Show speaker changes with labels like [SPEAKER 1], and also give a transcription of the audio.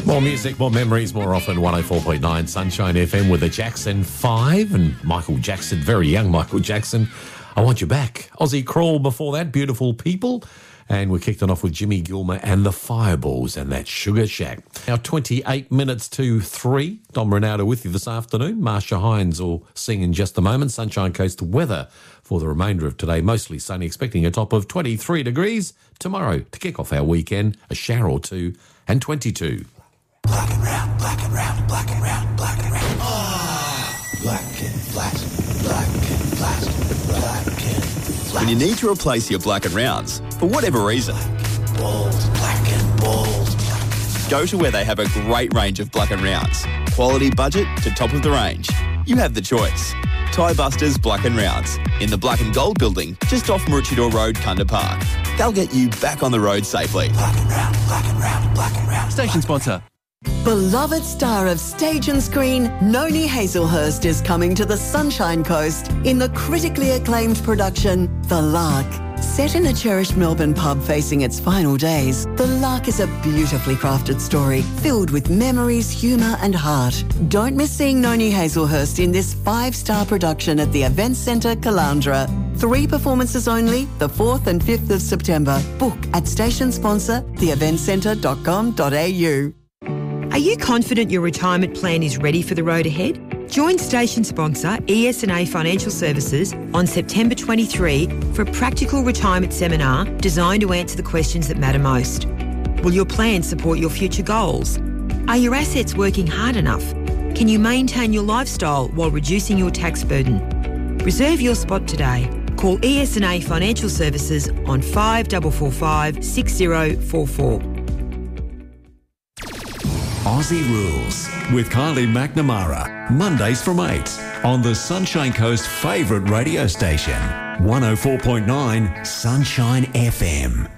[SPEAKER 1] More music, more memories, more often. 104.9 Sunshine FM with the Jackson 5 and Michael Jackson, very young Michael Jackson. I Want You Back. Aussie Crawl before that, Beautiful People. And we kicked it off with Jimmy Gilmer and the Fireballs and that Sugar Shack. Now 28 minutes to 3. Dom Ronaldo with you this afternoon. Marsha Hines will sing in just a moment. Sunshine Coast weather for the remainder of today. Mostly sunny, expecting a top of 23 degrees. Tomorrow, to kick off our weekend, a shower or two and 22.
[SPEAKER 2] Black and round, black and round, black and round, black and round. Oh, black and flat, black and flat, black and flat.
[SPEAKER 3] When you need to replace your black and rounds, for whatever reason,
[SPEAKER 2] Bold, black and bold.
[SPEAKER 3] go to where they have a great range of black and rounds. Quality budget to top of the range. You have the choice. Tie Busters Black and Rounds in the Black and Gold building just off Maroochydore Road, Kunda Park. They'll get you back on the road safely.
[SPEAKER 2] Black and round, black and round, black and round.
[SPEAKER 3] Station sponsor.
[SPEAKER 4] Beloved star of stage and screen, Noni Hazelhurst is coming to the Sunshine Coast in the critically acclaimed production, The Lark. Set in a cherished Melbourne pub facing its final days, The Lark is a beautifully crafted story filled with memories, humour and heart. Don't miss seeing Noni Hazelhurst in this 5-star production at the Events Centre, Caloundra. 3 performances only, the 4th and 5th of September. Book at station sponsor, theeventcentre.com.au.
[SPEAKER 5] Are you confident your retirement plan is ready for the road ahead? Join station sponsor ES&A Financial Services on September 23 for a practical retirement seminar designed to answer the questions that matter most. Will your plan support your future goals? Are your assets working hard enough? Can you maintain your lifestyle while reducing your tax burden? Reserve your spot today. Call ES&A Financial Services on 5445 6044.
[SPEAKER 6] Aussie Rules with Kylie McNamara. Mondays from 8 on the Sunshine Coast favourite radio station. 104.9 Sunshine FM.